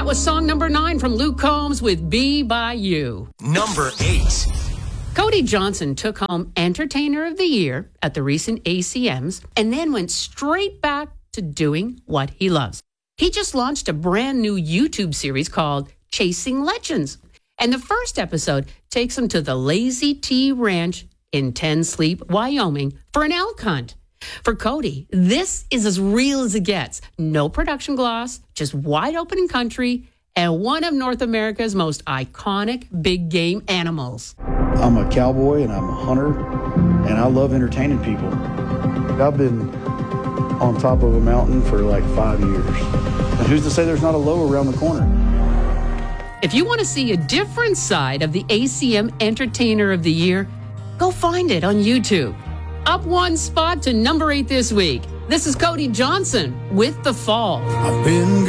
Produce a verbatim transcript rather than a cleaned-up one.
That was song number nine from Luke Combs with Be By You. Number eight. Cody Johnson took home Entertainer of the Year at the recent A C Ms and then went straight back to doing what he loves. He just launched a brand new YouTube series called Chasing Legends. And the first episode takes him to the Lazy T Ranch in Ten Sleep, Wyoming for an elk hunt. For Cody, this is as real as it gets. No production gloss, just wide open country, and one of North America's most iconic big game animals. I'm a cowboy and I'm a hunter, and I love entertaining people. I've been on top of a mountain for like five years. And who's to say there's not a low around the corner? If you want to see a different side of the A C M Entertainer of the Year, go find it on YouTube. Up one spot to number eight this week. This is Cody Johnson with The Fall. I've been